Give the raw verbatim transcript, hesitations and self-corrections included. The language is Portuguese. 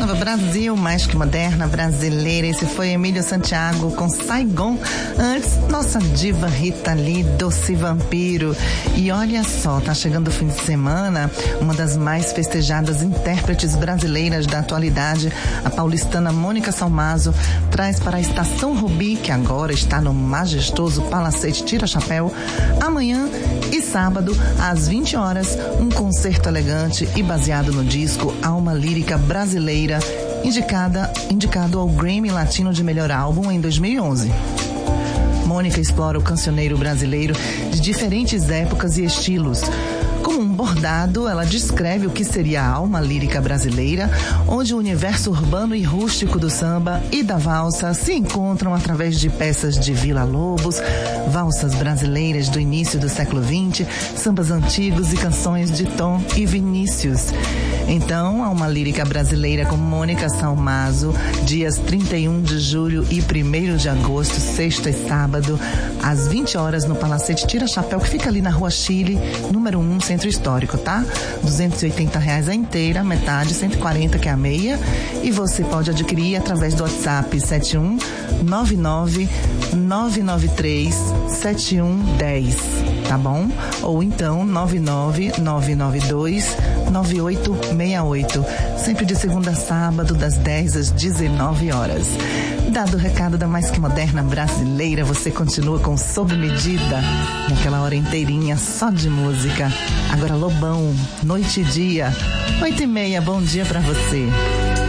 Nova Brasil, mais que moderna, brasileira. Esse foi Emílio Santiago com Saigon. Antes, nossa diva Rita Lee, Doce Vampiro. E olha só, tá chegando o fim de semana, uma das mais festejadas intérpretes brasileiras da atualidade, a paulistana Mônica Salmazo, traz para a Estação Rubi, que agora está no majestoso Palacete Tira Chapéu, amanhã e sábado, às vinte horas, um concerto elegante e baseado no disco Alma Lírica Brasileira, indicada, indicado ao Grammy Latino de Melhor Álbum em dois mil e onze. Mônica explora o cancioneiro brasileiro de diferentes épocas e estilos. Como um bordado, ela descreve o que seria a alma lírica brasileira, onde o universo urbano e rústico do samba e da valsa se encontram através de peças de Vila Lobos, valsas brasileiras do início do século vinte, sambas antigos e canções de Tom e Vinícius. Então, Alma Lírica Brasileira com Mônica Salmazo, dias trinta e um de julho e primeiro de agosto, sexta e sábado, às vinte horas no Palacete Tira Chapéu, que fica ali na Rua Chile, número um, Centro Histórico, tá? duzentos e oitenta reais a inteira, metade, cento e quarenta que é a meia. E você pode adquirir através do WhatsApp sete um nove nove nove nove três sete um um zero, tá bom? Ou então nove nove nove nove dois nove oito seis oito. Sempre de segunda a sábado, das dez às dezenove horas. Dado o recado da mais que moderna brasileira, você continua com Sob Medida, naquela hora inteirinha só de música. Agora Lobão, noite e dia, oito e meia, bom dia pra você.